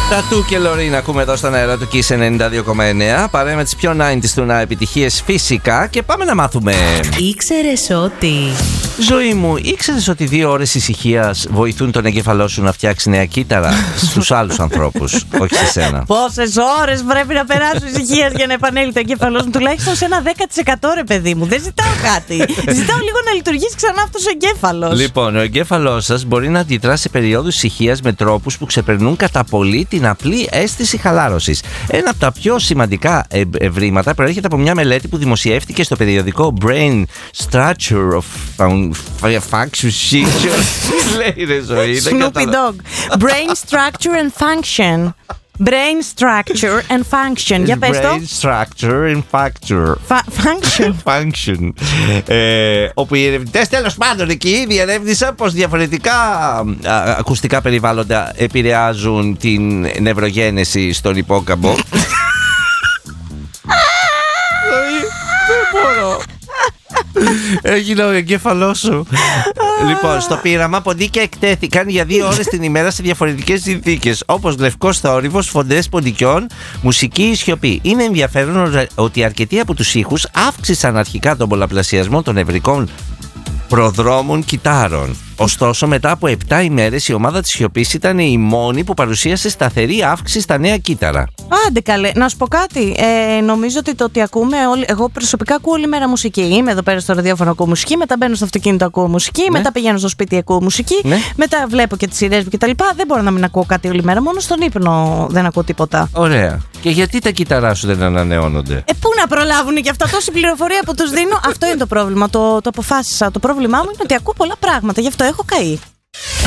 Τατού και Λωρίν ακούμε εδώ στον αέρα του Kiss 92,9. Παρέα με τις πιο 90's του να επιτυχίες φυσικά. Και πάμε να μάθουμε. Ήξερες ότι... Ζωή μου, ήξερες ότι 2 ώρες ησυχίας βοηθούν τον εγκέφαλό σου να φτιάξει νέα κύτταρα? Στους άλλους ανθρώπους, όχι σε σένα. Πόσες ώρες πρέπει να περάσω ησυχίας για να επανέλθει το εγκέφαλό μου? Τουλάχιστον σε ένα 10% ρε παιδί μου. Δεν ζητάω κάτι. Ζητάω λίγο να λειτουργήσει ξανά αυτός ο εγκέφαλος. Λοιπόν, ο εγκέφαλός σας μπορεί να αντιδρά σε περιόδους ησυχίας με τρόπους που ξεπερνούν κατά πολύ την απλή αίσθηση χαλάρωσης. Ένα από τα πιο σημαντικά ευρήματα προέρχεται από μια μελέτη που δημοσιεύτηκε στο περιοδικό Brain Structure of Function. Λέει ρε ζωή. Snoopy Dog. Brain Structure and Function. Brain Structure and Function. Για πες το. Brain Structure and Function. Όπου οι ερευνητές τέλος πάντων εκεί διερεύνησαν πως διαφορετικά ακουστικά περιβάλλοντα επηρεάζουν την νευρογένεση στον υπόκαμπο. Δεν μπορώ. Έγινε ο εγκέφαλός σου. Λοιπόν, στο πείραμα ποντίκια εκτέθηκαν για 2 ώρες την ημέρα σε διαφορετικές συνθήκες, όπως λευκός θόρυβος, φωνές ποντικιών, μουσική, σιωπή. Είναι ενδιαφέρον ότι αρκετοί από τους ήχους αύξησαν αρχικά τον πολλαπλασιασμό των νευρικών προδρόμων κυτάρων. Ωστόσο, μετά από 7 ημέρες η ομάδα της σιωπής ήταν η μόνη που παρουσίασε σταθερή αύξηση στα νέα κύτταρα. Άντε καλέ, να σου πω κάτι. Νομίζω ότι το ότι ακούμε όλοι. Εγώ προσωπικά ακούω όλη μέρα μουσική. Είμαι εδώ πέρα στο ραδιόφωνο, ακούω μουσική. Μετά μπαίνω στο αυτοκίνητο, ακούω μουσική. Ναι. Μετά πηγαίνω στο σπίτι, ακούω μουσική. Ναι. Μετά βλέπω και τις σειρές μου κτλ. Δεν μπορώ να μην ακούω κάτι όλη μέρα. Μόνο στον ύπνο δεν ακούω τίποτα. Ωραία. Και γιατί τα κύτταρά σου δεν ανανεώνονται? Πού να προλάβουν και αυτά, τόση πληροφορία που τους δίνω. Αυτό είναι το πρόβλημα. Το αποφάσισα. Το πρόβλημά μου είναι ότι ακούω πολλά πράγματα. Γι' αυτό έχω καεί.